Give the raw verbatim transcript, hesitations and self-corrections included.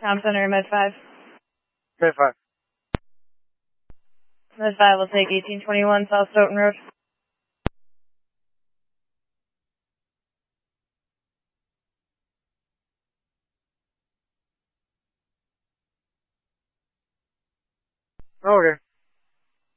Town Center, Med five. Med five. Med five will take eighteen twenty-one South Stoughton Road. Okay.